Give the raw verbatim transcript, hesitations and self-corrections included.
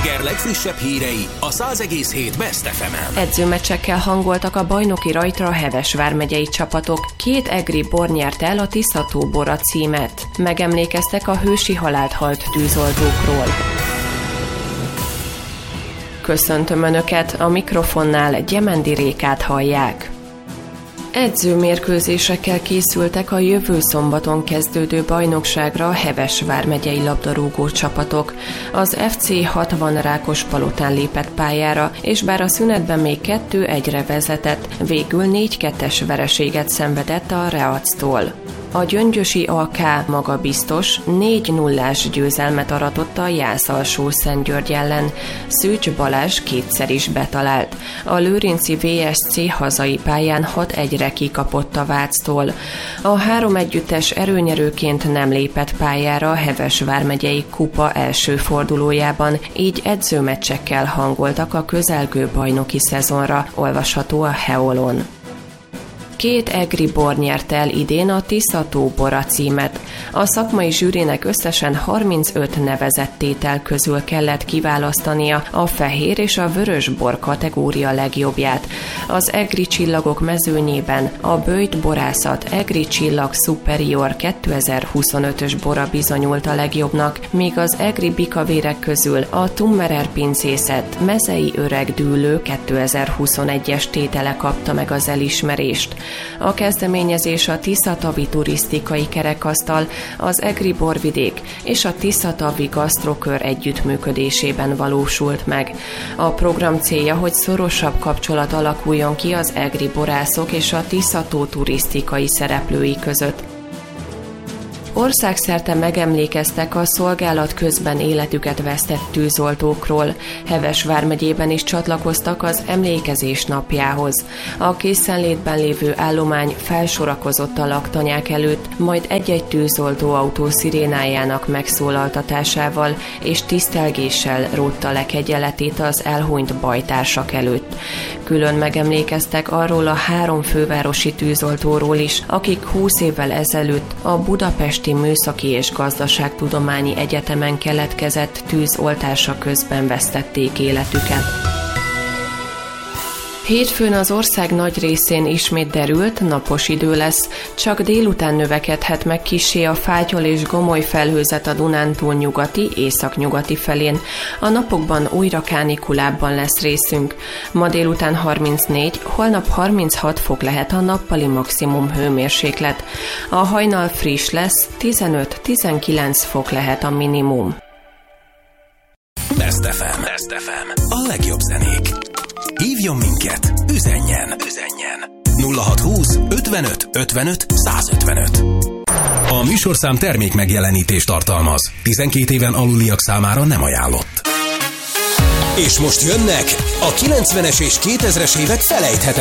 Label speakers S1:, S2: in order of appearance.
S1: reggel legfrissebb hírei a száz egész hét Best ef emen.
S2: Edzőmeccsekkel hangoltak a bajnoki rajtra Heves vármegyei csapatok. Két egri bor nyerte el a Tisza-tó bora címet. Megemlékeztek a hősi halált halt tűzoltókról. Köszöntöm Önöket, a mikrofonnál Gyemendi Rékát hallják. Edzőmérkőzésekkel készültek a jövő szombaton kezdődő bajnokságra a Heves vármegyei labdarúgó csapatok. Az ef cé hatvan Rákospalotán lépett pályára, és bár a szünetben még kettő egyre vezetett, végül négy kettes vereséget szenvedett a Reactól. A gyöngyösi á ká magabiztos négy nullás győzelmet aratott a Jász-Alsó-Szentgyörgy ellen. Szűcs Balázs kétszer is betalált. A lőrinci vé es cé hazai pályán hat egyre kikapott a Váctól. A három együttes erőnyerőként nem lépett pályára a Heves vármegyei kupa első fordulójában, így edzőmeccsekkel hangoltak a közelgő bajnoki szezonra, olvasható a Heolon. Két egri bor nyerte el idén a Tisza-tó bora címet. A szakmai zsűrinek összesen harmincöt nevezett tétel közül kellett kiválasztania a fehér és a vörös bor kategória legjobbját. Az egri csillagok mezőnyében a Böjt borászat egri csillag superior kétezer-huszonötös bora bizonyult a legjobbnak, míg az egri bikavérek közül a Tummerer pincészet mezei öreg dűlő kétezer-huszonegyes tétele kapta meg az elismerést. A kezdeményezés a Tisza-tavi turisztikai kerekasztal, az egri borvidék és a Tisza-tavi gasztrokör együttműködésében valósult meg. A program célja, hogy szorosabb kapcsolat alakuljon ki az egri borászok és a Tisza-tó turisztikai szereplői között. Országszerte megemlékeztek a szolgálat közben életüket vesztett tűzoltókról. Heves vármegyében is csatlakoztak az emlékezés napjához. A készenlétben lévő állomány felsorakozott a laktanyák előtt, majd egy-egy tűzoltóautó szirénájának megszólaltatásával és tisztelgéssel rótta le kegyeletét az elhunyt bajtársak előtt. Külön megemlékeztek arról a három fővárosi tűzoltóról is, akik húsz évvel ezelőtt a budapesti Műszaki és Gazdaságtudományi Egyetemen keletkezett tűzoltása közben vesztették életüket. Hétfőn az ország nagy részén ismét derült, napos idő lesz, csak délután növekedhet meg kissé a fátyol és gomoly felhőzet a Dunántúl nyugati, északnyugati felén. A napokban újra kánikulábban lesz részünk. Ma délután harmincnégy, holnap harminchat fok lehet a nappali maximum hőmérséklet. A hajnal friss lesz, tizenöt-tizenkilenc fok lehet a minimum.
S1: Best ef em. Best ef em. A legjobb zenék. Hívjon minket, üzenjen, üzenjen. nulla hatszázhúsz ötvenöt ötvenöt százötvenöt. A műsorszám termék megjelenítést tartalmaz. tizenkét éven aluliak számára nem ajánlott. És most jönnek a kilencvenes és kétezres évek felejthetetlen